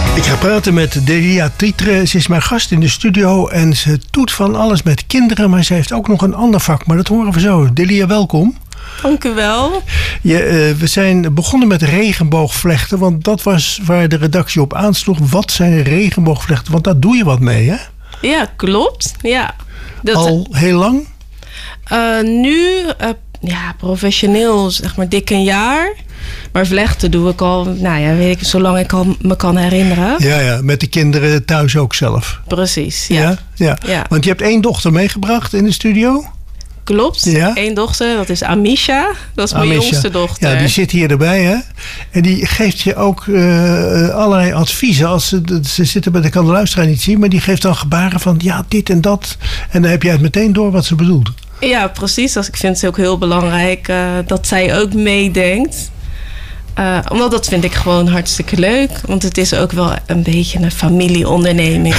Ik ga praten met Delia Tietre. Ze is mijn gast in de studio en ze doet van alles met kinderen, maar ze heeft ook nog een ander vak. Maar dat horen we zo. Delia, welkom. Dank u wel. We zijn begonnen met regenboogvlechten, want dat was waar de redactie op aansloeg. Wat zijn regenboogvlechten? Want daar doe je wat mee, hè? Ja, klopt. Ja. Al heel lang? Nu, professioneel, zeg maar dik een jaar. Maar vlechten doe ik al, weet ik, zolang ik me kan herinneren. Ja, met de kinderen thuis ook zelf. Precies, ja. Want je hebt 1 dochter meegebracht in de studio? Klopt, ja. 1 dochter, dat is Amisha. Dat is mijn jongste dochter. Ja, die zit hier erbij, hè? En die geeft je ook allerlei adviezen. Als ze zitten bij, de kan de luisteraar niet zien, maar die geeft dan gebaren van ja, dit en dat. En dan heb jij het meteen door wat ze bedoelt. Ja, precies. Ik vind het ook heel belangrijk dat zij ook meedenkt. Omdat dat vind ik gewoon hartstikke leuk. Want het is ook wel een beetje een familieonderneming.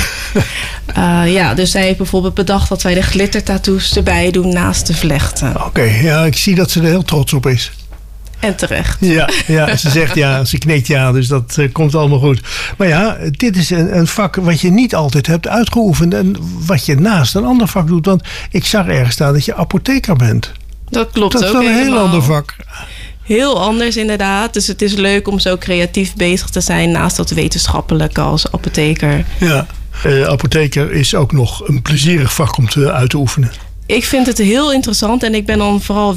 Dus zij heeft bijvoorbeeld bedacht dat wij de glittertattoos erbij doen naast de vlechten. Oké, ja, ik zie dat ze er heel trots op is. En terecht. Ja, ze zegt ja, ze knikt ja, dus dat komt allemaal goed. Maar ja, dit is een vak wat je niet altijd hebt uitgeoefend. En wat je naast een ander vak doet. Want ik zag ergens staan dat je apotheker bent. Dat klopt ook. Dat is wel een heel ander vak. Heel anders inderdaad. Dus het is leuk om zo creatief bezig te zijn naast dat wetenschappelijke als apotheker. Ja, apotheker is ook nog een plezierig vak om uit te oefenen. Ik vind het heel interessant en ik ben dan vooral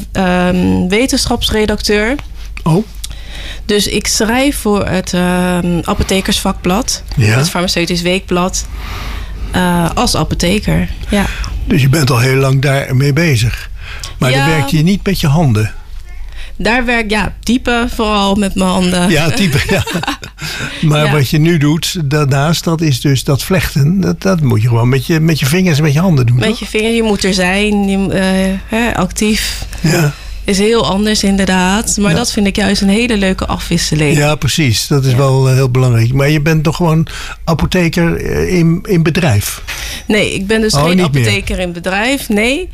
wetenschapsredacteur. Oh. Dus ik schrijf voor het apothekersvakblad, het farmaceutisch weekblad, als apotheker. Ja. Dus je bent al heel lang daarmee bezig. Maar dan werk je niet met je handen. Daar werk ik, typen vooral met mijn handen. Ja, typen, ja. Maar wat je nu doet daarnaast, dat is dus dat vlechten. Dat moet je gewoon met je vingers en met je handen doen. Met je vingers, je moet er zijn, actief. Ja. Is heel anders inderdaad. Maar dat vind ik juist een hele leuke afwisseling. Ja, precies. Dat is wel heel belangrijk. Maar je bent toch gewoon apotheker in bedrijf? Nee, ik ben dus geen apotheker in bedrijf. Nee.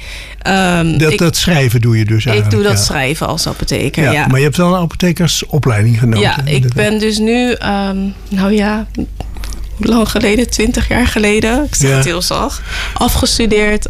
Dat schrijven doe je dus eigenlijk? Ik doe dat schrijven als apotheker, ja. Maar je hebt wel een apothekersopleiding genomen? Ja, ik ben dus nu, hoe lang geleden? 20 jaar geleden. Ik zeg het heel zacht. Afgestudeerd.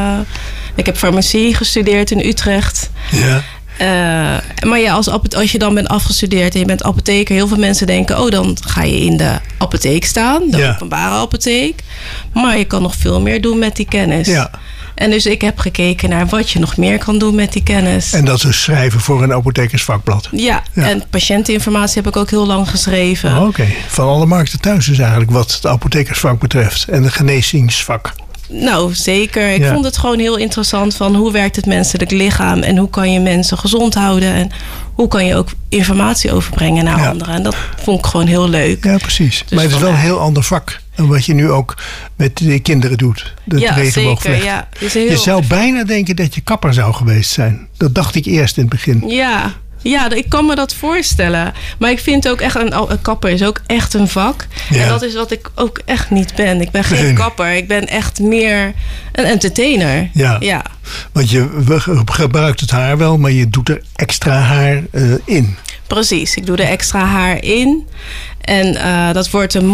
Ik heb farmacie gestudeerd in Utrecht. Ja. Maar ja, als je dan bent afgestudeerd en je bent apotheker, heel veel mensen denken, dan ga je in de apotheek staan, de openbare apotheek. Maar je kan nog veel meer doen met die kennis. Ja. En dus ik heb gekeken naar wat je nog meer kan doen met die kennis. En dat is schrijven voor een apothekersvakblad. Ja. En patiënteninformatie heb ik ook heel lang geschreven. Oké. Van alle markten thuis dus eigenlijk wat het apothekersvak betreft en het genezingsvak. Nou, zeker. Ik vond het gewoon heel interessant van hoe werkt het menselijk lichaam en hoe kan je mensen gezond houden en hoe kan je ook informatie overbrengen naar anderen. En dat vond ik gewoon heel leuk. Ja, precies. Dus maar het is wel een heel ander vak dan wat je nu ook met de kinderen doet. Zeker. Ja, je zou bijna denken dat je kapper zou geweest zijn. Dat dacht ik eerst in het begin. Ja, ik kan me dat voorstellen. Maar ik vind ook echt, een kapper is ook echt een vak. Ja. En dat is wat ik ook echt niet ben. Ik ben geen kapper. Ik ben echt meer een entertainer. Ja. Want je gebruikt het haar wel, maar je doet er extra haar in. Precies, ik doe er extra haar in. En dat wordt een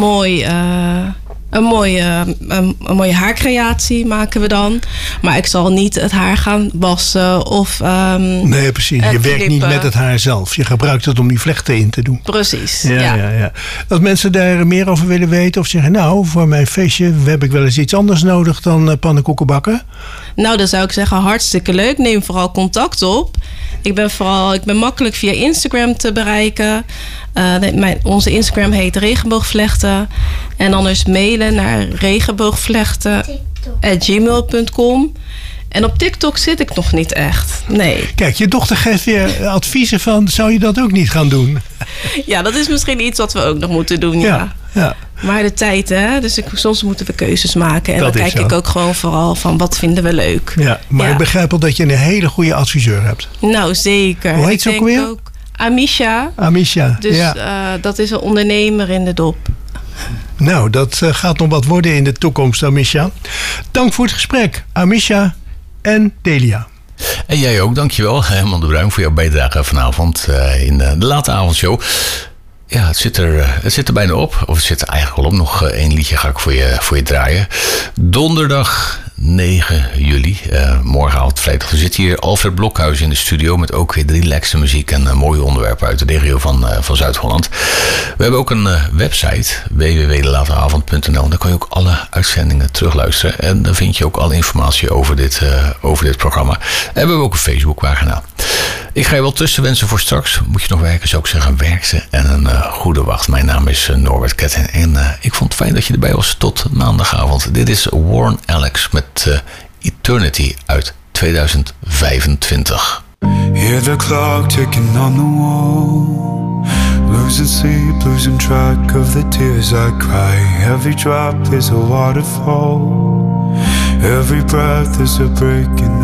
mooie haarcreatie maken we dan. Maar ik zal niet het haar gaan wassen of nee, precies. Je werkt niet met het haar zelf. Je gebruikt het om die vlechten in te doen. Precies, ja. Als mensen daar meer over willen weten of zeggen, voor mijn feestje heb ik wel eens iets anders nodig dan pannenkoeken bakken. Nou, dan zou ik zeggen, hartstikke leuk. Neem vooral contact op. Ik ben makkelijk via Instagram te bereiken. Onze Instagram heet Regenboogvlechten. En anders mailen naar regenboogvlechten@gmail.com. En op TikTok zit ik nog niet echt. Nee. Kijk, je dochter geeft weer adviezen van, zou je dat ook niet gaan doen? Ja, dat is misschien iets wat we ook nog moeten doen, ja. Maar de tijd, hè? Dus soms moeten we keuzes maken. En dan kijk ik ook gewoon vooral van, wat vinden we leuk? Ja, maar ik begrijp al dat je een hele goede adviseur hebt. Nou, zeker. Hoe heet ze ook weer? Amisha. Dus dat is een ondernemer in de dop. Nou, dat gaat nog wat worden in de toekomst, Amisha. Dank voor het gesprek, Amisha en Delia. En jij ook, dankjewel. Herman de Bruin voor jouw bijdrage vanavond in de late avondshow. Ja, het zit er bijna op. Of het zit er eigenlijk al op. Nog 1 liedje ga ik voor je draaien. Donderdag 9 juli. Morgenavond vrijdag. We zitten hier Alfred Blokhuis in de studio. Met ook weer relaxe muziek en mooie onderwerpen uit de regio van Zuid-Holland. We hebben ook een website. www.delateavond.nl. Daar kan je ook alle uitzendingen terugluisteren. En daar vind je ook alle informatie over dit programma. En we hebben ook een Facebookpagina. Ik ga je wel tussenwensen voor straks. Moet je nog werken, zou ik zeggen, werk ze. En een goede wacht. Mijn naam is Norbert Ketten. En ik vond het fijn dat je erbij was tot maandagavond. Dit is Warren Alex met Eternity uit 2025. Hear the clock ticking on the wall. Losing sleep, losing track of the tears I cry. Every drop is a waterfall. Every breath is a break in the